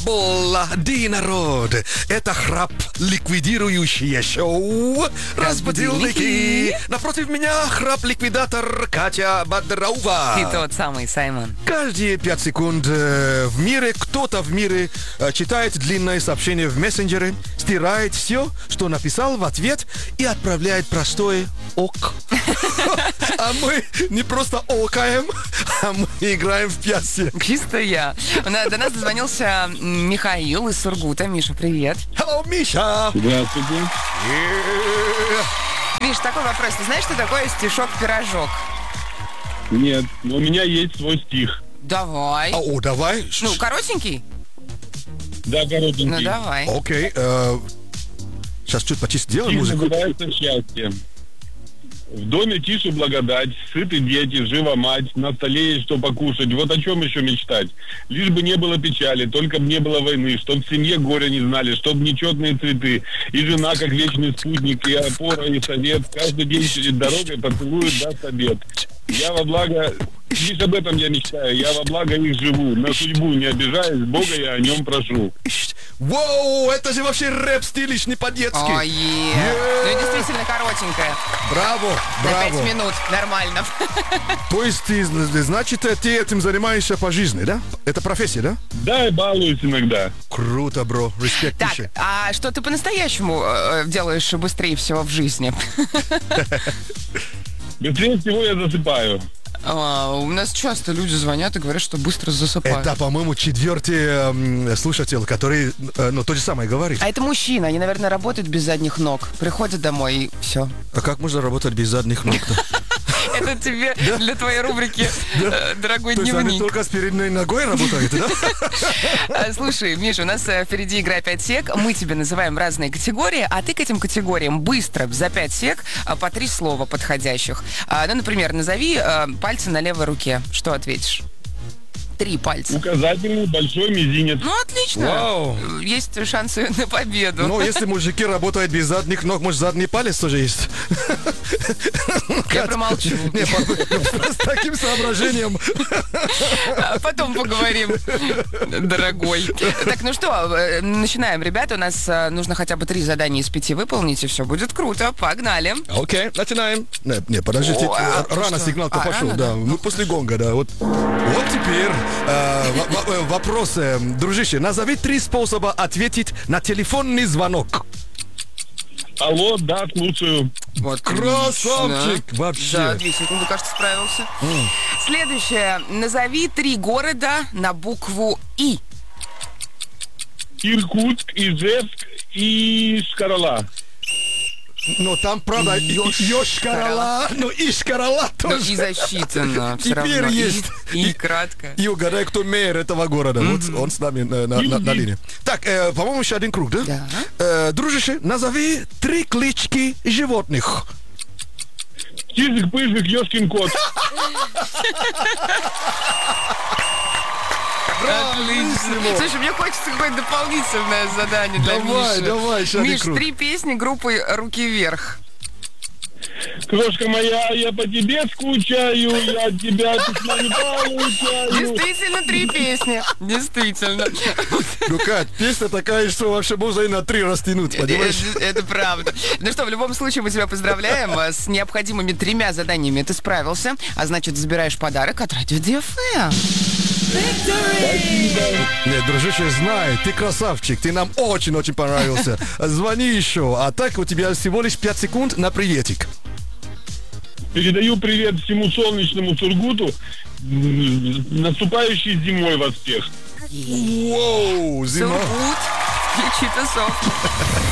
Молодой народ, это храп ликвидирующее шоу «Разбудилники». Напротив меня храп-ликвидатор Катя Бодрова. И тот самый Саймон. Каждые 5 секунд в мире кто-то в мире читает длинное сообщение в мессенджере, стирает все, что написал в ответ и отправляет простое «ок». А мы не просто окаем, а мы играем в пьясе. Чисто я. До нас дозвонился Михаил из Сургута. Миша, привет. Hello, Миша! Здравствуйте. Миш, такой вопрос. Ты знаешь, что такое стишок-пирожок? Нет, но у меня есть свой стих. Давай. О, давай. Ну, коротенький? Да, коротенький. Ну, давай. Окей. Сейчас чуть почище сделаем Стих музыку. называется «Счастье». В доме тише благодать, сыты дети, жива мать, на столе есть что покушать. Вот о чем еще мечтать? Лишь бы не было печали, только бы не было войны, чтоб в семье горя не знали, чтоб нечетные цветы. И жена, как вечный спутник, и опора, и совет. Каждый день перед дорогой поцелует, даст обед. Я во благо... Лишь об этом я мечтаю, я во благо их живу. На судьбу не обижаюсь, Бога я о нем прошу. Воу, это же вообще рэп-стилищ не по-детски. Ой, ну действительно коротенькая. Браво, На браво. 5 минут, нормально. То есть, значит, ты этим занимаешься по жизни, да? Это профессия, да? Да, и балуюсь иногда. Круто, бро. Респект, Так, Миша. а что ты по-настоящему делаешь быстрее всего в жизни? Быстрее всего я засыпаю. У нас часто люди звонят и говорят, что быстро засыпают. Это, по-моему, 4-й слушатель, который, то же самое говорит. А это мужчина, они, наверное, работают без задних ног. Приходят домой и все. А как можно работать без задних ног-то? Это тебе для твоей рубрики «Дорогой То есть они дневник». только с передней ногой работают, да? Слушай, Миша, у нас впереди игра 5 сек. Мы тебе называем разные категории, а ты к этим категориям быстро, за 5 сек, по 3 слова подходящих. Ну, например, назови пальцы на левой руке. Что ответишь? 3 пальца. Указательный, большой, мизинец. Ну, отлично. Вау. Есть шансы на победу. Ну, если мужики работают без задних ног, может, задний палец тоже есть? Я промолчу. Не, с таким соображением. Потом поговорим, дорогой. Так, ну что, начинаем, ребята. У нас нужно хотя бы 3 задания из 5 выполнить, и все будет круто. Погнали. Окей, начинаем. Не, подождите, рано сигнал-то пошел, да. Мы после гонга, да. Вот теперь вопрос, дружище. Назови 3 способа ответить на телефонный звонок. Алло, да, слушаю. Вот, Красавчик! Да, Вообще. 2 секунды, кажется, справился. Следующее. Назови 3 города на букву «И». Иркутск, Ижевск и Шкарала. Ну, там, правда, Йошкар-Ола, ну, Ишкар-Ола Ну, тоже. и засчитано все Теперь равно. есть. И кратко. И угадай, кто мэр этого города. Вот он с нами на линии. Так, по-моему, еще один круг, да? Да. Дружище, назови 3 клички животных. Чижик-пыжик, ёшкин кот. Отлично. Слушай, мне хочется какое-то дополнительное задание для Миши. Давай, еще один Миш, круг. 3 песни группы «Руки вверх». Крошка моя, я по тебе скучаю, я от тебя письма не получаю. Действительно, 3 песни. Действительно. Ну, Кать, песня такая, что вообще можно и на 3 растянуть, понимаешь? Это правда. Ну что, в любом случае мы тебя поздравляем с необходимыми 3 заданиями. Ты справился, а значит, забираешь подарок от Радио DFM. Нет, дружище, знай, ты красавчик, ты нам очень-очень понравился. Звони еще, а так у тебя всего лишь 5 секунд на приветик. Передаю привет всему солнечному Сургуту. Наступающей зимой вас всех. Воу, зима. Сургут, включи тусовку.